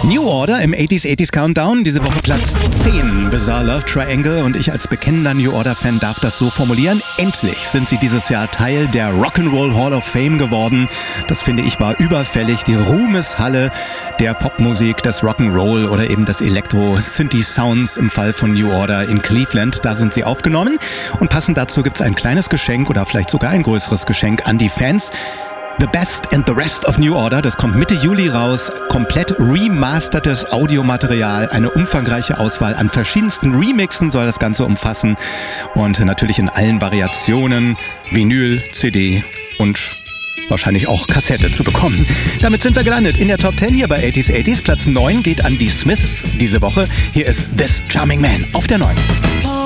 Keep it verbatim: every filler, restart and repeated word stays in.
New Order im achtziger achtziger Countdown, diese Woche Platz zehn, Bizarre Love Triangle, und ich als bekennender New Order-Fan darf das so formulieren. Endlich sind sie dieses Jahr Teil der Rock'n'Roll Hall of Fame geworden. Das finde ich war überfällig. Die Ruhmeshalle der Popmusik, des Rock'n'Roll oder eben des Elektro-Synthi-Sounds im Fall von New Order in Cleveland. Da sind sie aufgenommen und passend dazu gibt es ein kleines Geschenk oder vielleicht sogar ein größeres Geschenk an die Fans. The Best and the Rest of New Order, das kommt Mitte Juli raus, komplett remastertes Audiomaterial, eine umfangreiche Auswahl an verschiedensten Remixen soll das Ganze umfassen und natürlich in allen Variationen, Vinyl, C D und wahrscheinlich auch Kassette zu bekommen. Damit sind wir gelandet in der Top zehn hier bei achtziger achtziger. Platz neun geht an die Smiths diese Woche. Hier ist This Charming Man auf der neun.